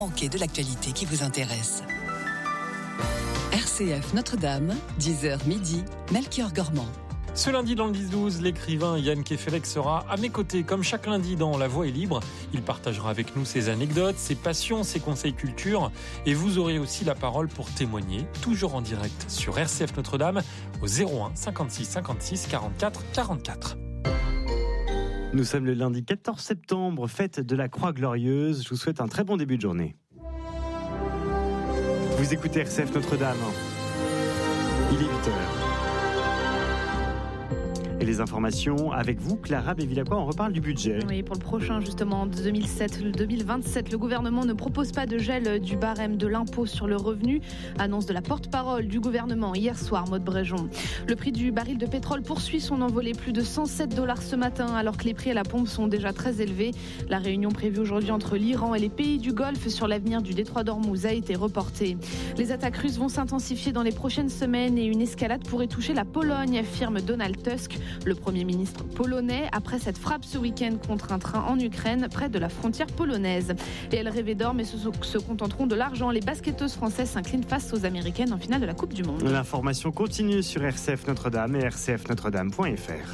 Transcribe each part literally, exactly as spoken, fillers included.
Manquez de l'actualité qui vous intéresse. R C F Notre-Dame, dix heures midi, Melchior Gormand. Ce lundi dans le dix douze, l'écrivain Yann Kefelec sera à mes côtés, comme chaque lundi dans La Voix est libre. Il partagera avec nous ses anecdotes, ses passions, ses conseils culture. Et vous aurez aussi la parole pour témoigner, toujours en direct sur R C F Notre-Dame, au zéro un cinquante-six cinquante-six quarante-quatre quarante-quatre. Nous sommes le lundi quatorze septembre, fête de la Croix Glorieuse. Je vous souhaite un très bon début de journée. Vous écoutez R C F Notre-Dame. Il est huit heures. Et les informations avec vous, Clara Bévilacqua, on reparle du budget. Oui, pour le prochain, justement, deux mille vingt-sept, le gouvernement ne propose pas de gel du barème de l'impôt sur le revenu. Annonce de la porte-parole du gouvernement hier soir, Maud Bréjon. Le prix du baril de pétrole poursuit son envolée, plus de cent sept dollars ce matin, alors que les prix à la pompe sont déjà très élevés. La réunion prévue aujourd'hui entre l'Iran et les pays du Golfe sur l'avenir du détroit d'Ormuz a été reportée. Les attaques russes vont s'intensifier dans les prochaines semaines et une escalade pourrait toucher la Pologne, affirme Donald Tusk. Le Premier ministre polonais, après cette frappe ce week-end contre un train en Ukraine, près de la frontière polonaise. Et elles rêvaient d'or, mais se, se contenteront de l'argent. Les basketteuses françaises s'inclinent face aux Américaines en finale de la Coupe du Monde. L'information continue sur R C F Notre-Dame et r c f notre dame point f r.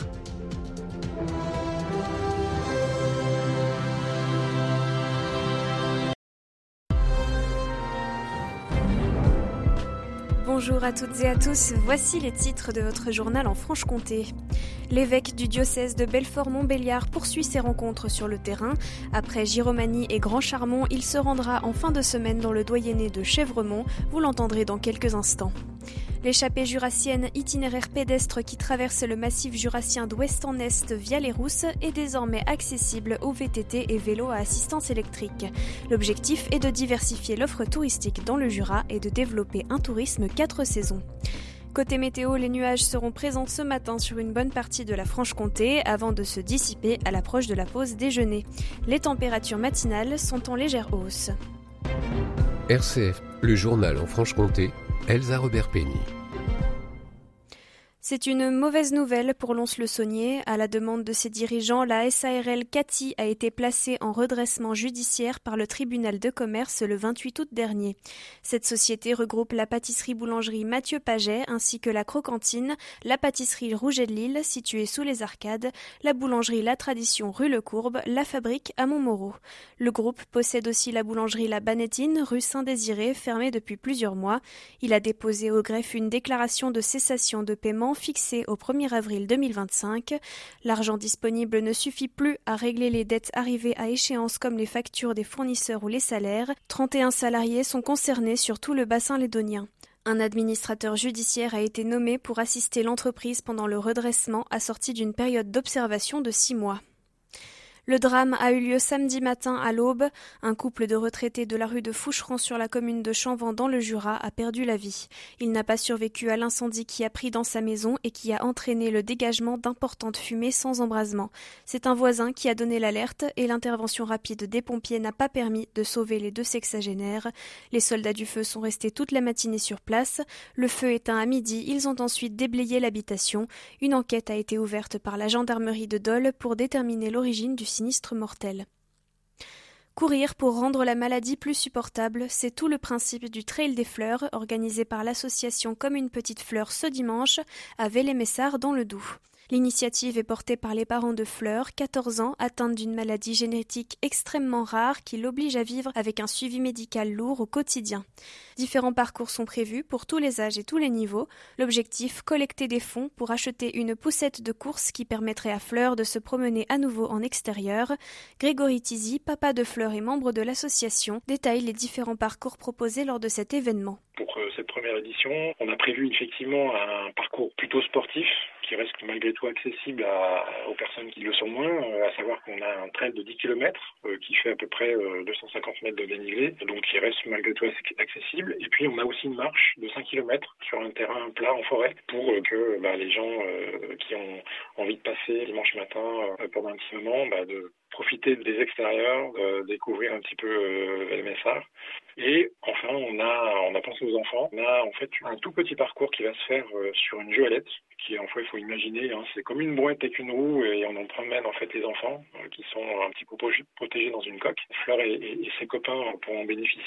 Bonjour à toutes et à tous, voici les titres de votre journal en Franche-Comté. L'évêque du diocèse de Belfort-Montbéliard poursuit ses rencontres sur le terrain. Après Giromagny et Grand Charmont, il se rendra en fin de semaine dans le doyenné de Chèvremont. Vous l'entendrez dans quelques instants. L'échappée jurassienne, itinéraire pédestre qui traverse le massif jurassien d'ouest en est via les Rousses, est désormais accessible aux V T T et vélos à assistance électrique. L'objectif est de diversifier l'offre touristique dans le Jura et de développer un tourisme quatre saisons. Côté météo, les nuages seront présents ce matin sur une bonne partie de la Franche-Comté avant de se dissiper à l'approche de la pause déjeuner. Les températures matinales sont en légère hausse. R C F, le journal en Franche-Comté, Elsa Robert-Pény. C'est une mauvaise nouvelle pour Lons-le-Saunier. À la demande de ses dirigeants, la S A R L Cathy a été placée en redressement judiciaire par le tribunal de commerce le vingt-huit août dernier. Cette société regroupe la pâtisserie-boulangerie Mathieu Paget ainsi que la Crocantine, la pâtisserie Rouget de Lille située sous les Arcades, la boulangerie La Tradition rue Le Courbe, la fabrique à Montmoreau. Le groupe possède aussi la boulangerie La Banettine rue Saint-Désiré, fermée depuis plusieurs mois. Il a déposé au greffe une déclaration de cessation de paiement fixé au premier avril deux mille vingt-cinq. L'argent disponible ne suffit plus à régler les dettes arrivées à échéance comme les factures des fournisseurs ou les salaires. trente et un salariés sont concernés sur tout le bassin lédonien. Un administrateur judiciaire a été nommé pour assister l'entreprise pendant le redressement assorti d'une période d'observation de six mois. Le drame a eu lieu samedi matin à l'aube. Un couple de retraités de la rue de Foucheron sur la commune de Chanvent dans le Jura a perdu la vie. Il n'a pas survécu à l'incendie qui a pris dans sa maison et qui a entraîné le dégagement d'importantes fumées sans embrasement. C'est un voisin qui a donné l'alerte et l'intervention rapide des pompiers n'a pas permis de sauver les deux sexagénaires. Les soldats du feu sont restés toute la matinée sur place. Le feu éteint à midi, ils ont ensuite déblayé l'habitation. Une enquête a été ouverte par la gendarmerie de Dole pour déterminer l'origine du sinistre mortel. Courir pour rendre la maladie plus supportable, c'est tout le principe du Trail des Fleurs, organisé par l'association Comme une petite fleur ce dimanche à Vélé-Messard dans le Doubs. L'initiative est portée par les parents de Fleur, quatorze ans, atteinte d'une maladie génétique extrêmement rare qui l'oblige à vivre avec un suivi médical lourd au quotidien. Différents parcours sont prévus pour tous les âges et tous les niveaux. L'objectif, collecter des fonds pour acheter une poussette de course qui permettrait à Fleur de se promener à nouveau en extérieur. Grégory Tizy, papa de Fleur et membre de l'association, détaille les différents parcours proposés lors de cet événement. Pour cette première édition, on a prévu effectivement un parcours plutôt sportif qui reste malgré tout accessible à, aux personnes qui le sont moins, à savoir qu'on a un trail de dix kilomètres euh, qui fait à peu près euh, deux cent cinquante mètres de dénivelé, donc qui reste malgré tout accessible. Et puis on a aussi une marche de cinq kilomètres sur un terrain plat en forêt pour euh, que bah, les gens euh, qui ont envie de passer dimanche matin euh, pendant un petit moment, bah, de profiter des extérieurs, de découvrir un petit peu euh, le Messard. Et enfin, on a, on a pensé aux enfants. On a en fait un tout petit parcours qui va se faire sur une joëlette, qui en fait, il faut imaginer, hein, c'est comme une brouette avec une roue et on en promène en fait les enfants euh, qui sont un petit peu protégés dans une coque. Fleur et, et, et ses copains pourront bénéficier